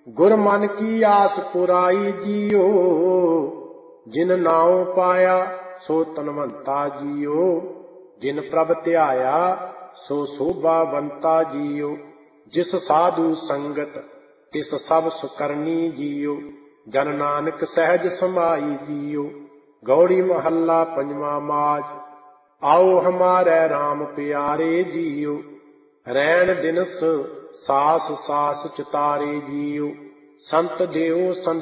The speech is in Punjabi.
ਗੁਰ ਮਨ ਕੀ ਆਸ ਪੁਰਾਈ ਜੀਓ, ਜਿਨ ਨਾਉ ਪਾਇਆ ਸੋ ਤਨਵੰਤਾ ਜੀਓ। ਜਿਨ ਪ੍ਰਭ ਧਿਆਇਆ ਸੋ ਸੋਭਾਵੰਤਾ ਜੀਓ। ਜਿਸ ਸਾਧੂ ਸੰਗਤ ਤਿਸ ਸਭ ਸੁਕਰਨੀ ਜੀਓ। ਜਨ ਨਾਨਕ ਸਹਿਜ ਸਮਾਈ ਜੀਓ। ਗੌੜੀ ਮਹੱਲਾ ਪੰਜਵਾਂ ਮਾਝ। ਆਓ ਹਮਾਰੇ RAM ਪਿਆਰੇ ਜੀਓ। ਰੈਣ ਦਿਨਸ ਸਾਸ ਸਾਸ ਚਿਤਾਰੇ ਜੀਓ। ਸੰਤ ਦੇਓ